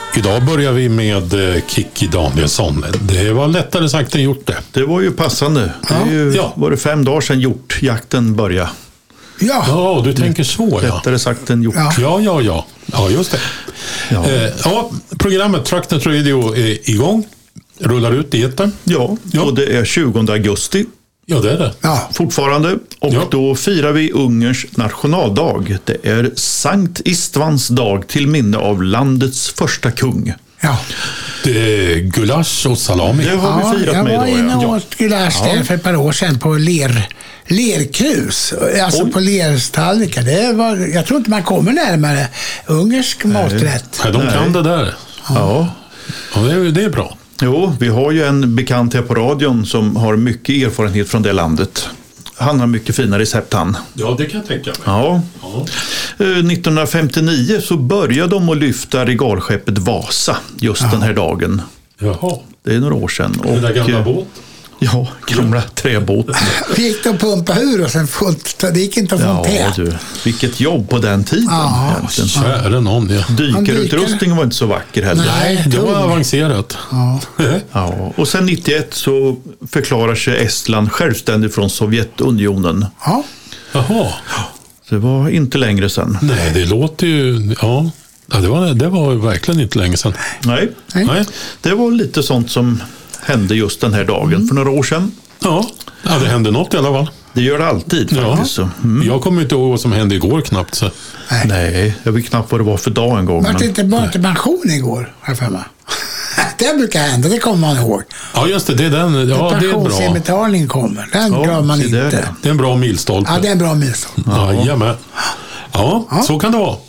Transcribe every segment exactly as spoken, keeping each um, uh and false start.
Idag börjar vi med Kikki Danielsson. Det var lättare sagt än gjort det. Det var ju passande. Det är ju, ja. Var det fem dagar sedan hjortjakten började. Ja, ja du tänker så. Ja. Lättare sagt än gjort. Ja, ja, ja. Ja, ja just det. Ja. Eh, ja, programmet Tracknet Radio är igång. Rullar ut i etern. Ja, ja, och det är tjugonde augusti. Ja, det är det. Ja, fortfarande. Och ja. Då firar vi Ungerns nationaldag. Det är Sankt Istvans dag till minne av landets första kung. Ja. Det är gulasch och salami. Det har ja, vi firat med idag. Jag var inne och åt gulasch ja. för ett par år sedan på ler, lerkrus. Alltså Oj. på lerstallrikar. Det var, jag tror inte man kommer närmare ungersk maträtt. Nej, de Nej. kan det där. Ja, ja det, är, det är bra. Jo, vi har ju en bekant här på radion som har mycket erfarenhet från det landet. Han har mycket fina recept han. Ja, det kan jag tänka mig. Ja. Ja. nittonhundrafemtionio så började de att lyfta regalskeppet Vasa just ja. den här dagen. Jaha. Det är några år sedan. Den där gamla båt? Ja, gamla träbåt. Vi gick då pumpa ur och sen fullt. Det gick inte att få ja, te. Du, vilket jobb på den tiden. Ja, kära någon. Ja. Dykarutrustningen var inte så vacker heller. Nej, det var avancerat. Ja. ja. Och sen nittioett så förklarar sig Estland självständigt från Sovjetunionen. Ja. Jaha. Det var inte längre sedan. Nej, det låter ju... Ja, ja det, var, det var verkligen inte länge sedan. Nej. Nej. Det var lite sånt som hände just den här dagen mm. för några år sedan. Ja, ja det hände något i alla fall. Det gör det alltid faktiskt. Ja. Mm. Jag kommer inte ihåg vad som hände igår knappt. Så. Nej. Nej, jag vet knappt vad det var för dag en gång. Var det inte bara till pension igår, här för mig? Det brukar hända, det kommer man ihåg. Ja, just det, det är den. Ja, det är bra. Pensionsinbetalning kommer, den ja, glömmer man inte. Det. det är en bra milstolpe. Ja, det är en bra milstolpe. Ja, jajamän. Ja, ja, så kan det vara.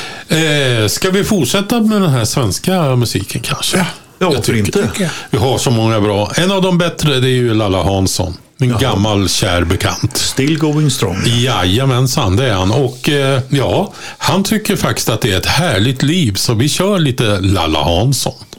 Eh, ska vi fortsätta med den här svenska musiken kanske? Ja. Ja, varför inte? Vi har så många bra. En av de bättre det är ju Lalla Hansson. En Jaha. gammal kär bekant. Still going strong. Jajamensan, det är han. Och eh, ja, han tycker faktiskt att det är ett härligt liv. Så vi kör lite Lalla Hansson.